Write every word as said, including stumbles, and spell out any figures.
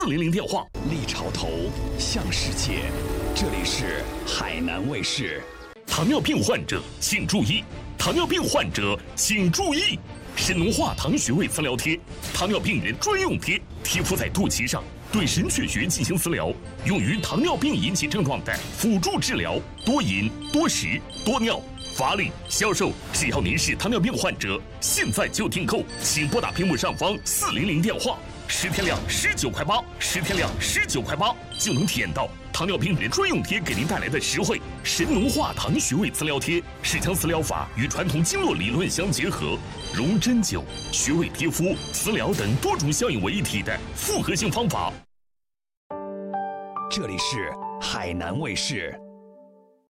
四零零电话。 立潮头，向世界，这里是海南卫视。 糖尿病患者请注意！糖尿病患者请注意！神农化糖穴位磁疗贴，糖尿病人专用贴，贴敷在肚脐上，对神阙穴进行磁疗，用于糖尿病引起症状的辅助治疗。多饮、多食、多尿、乏力、消瘦，只要您是糖尿病患者，现在就订购，请拨打屏幕上方四零零电话。十天量十九块八，十天量十九块八就能体验到糖尿病人专用贴给您带来的实惠。神农化糖穴位磁疗贴是将磁疗法与传统经络理论相结合，融针灸、穴位贴敷、磁疗等多种效应为一体的复合性方法。 这里是海南卫视。